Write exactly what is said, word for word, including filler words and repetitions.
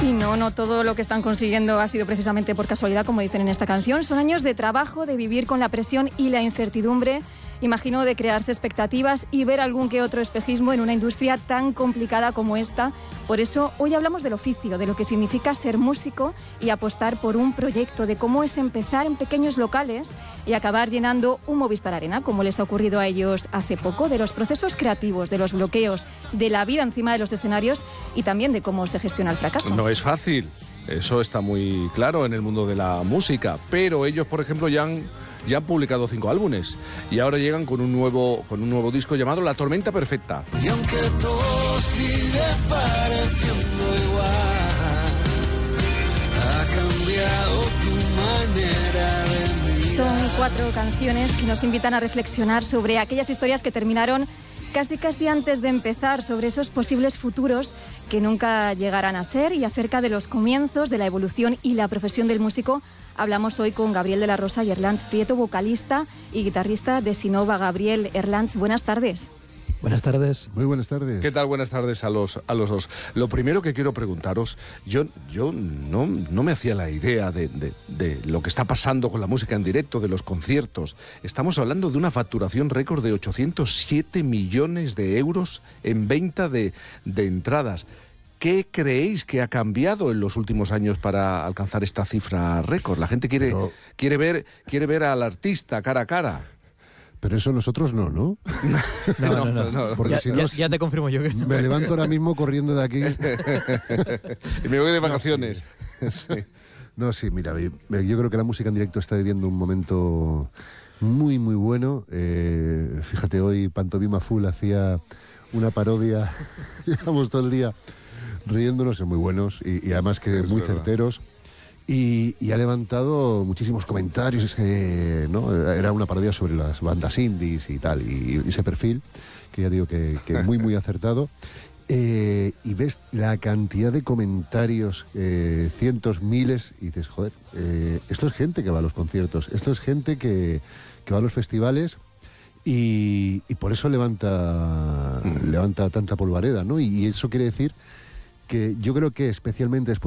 Y no, no todo lo que están consiguiendo ha sido precisamente por casualidad, como dicen en esta canción. Son años de trabajo, de vivir con la presión y la incertidumbre, imagino, de crearse expectativas y ver algún que otro espejismo en una industria tan complicada como esta. Por eso hoy hablamos del oficio, de lo que significa ser músico y apostar por un proyecto, de cómo es empezar en pequeños locales y acabar llenando un Movistar Arena, como les ha ocurrido a ellos hace poco, de los procesos creativos, de los bloqueos, de la vida encima de los escenarios y también de cómo se gestiona el fracaso. No es fácil, eso está muy claro en el mundo de la música, pero ellos, por ejemplo, ya han, ya han publicado cinco álbumes y ahora llegan con un nuevo, con un nuevo disco llamado La Tormenta Perfecta. Y aunque todo sigue pareciendo igual, ha cambiado tu manera de mirar. Son cuatro canciones que nos invitan a reflexionar sobre aquellas historias que terminaron casi casi antes de empezar, sobre esos posibles futuros que nunca llegarán a ser, y acerca de los comienzos, de la evolución y la profesión del músico. Hablamos hoy con Gabriel de la Rosa y Erlanz Prieto, vocalista y guitarrista de Sinova. Gabriel, Erlanz, buenas tardes. Buenas tardes. Muy buenas tardes. ¿Qué tal? Buenas tardes a los, a los dos. Lo primero que quiero preguntaros, yo, yo no, no me hacía la idea de, de, de lo que está pasando con la música en directo, de los conciertos. Estamos hablando de una facturación récord de ochocientos siete millones de euros en venta de, de entradas. ¿Qué creéis que ha cambiado en los últimos años para alcanzar esta cifra récord? La gente quiere, Pero... quiere, ver, quiere ver al artista cara a cara. Pero eso nosotros no, ¿no? No, no, no. no. Porque ya, si no, ya, ya te confirmo yo que no. Me levanto ahora mismo corriendo de aquí. Y me voy de vacaciones. No, sí. Sí. No, sí, mira, yo creo que la música en directo está viviendo un momento muy, muy bueno. Eh, fíjate, hoy Pantomima Full hacía una parodia, llevamos todo el día riéndonos, son muy buenos y, y además que es muy verdad. certeros. Y, y ha levantado muchísimos comentarios, eh, ¿no? Era una parodia sobre las bandas indies y tal, y, y ese perfil, que ya digo que, que muy, muy acertado. Eh, y ves la cantidad de comentarios, eh, cientos, miles, y dices, joder, eh, esto es gente que va a los conciertos, esto es gente que, que va a los festivales, y, y por eso levanta, levanta tanta polvareda, ¿no? Y, y eso quiere decir que yo creo que especialmente después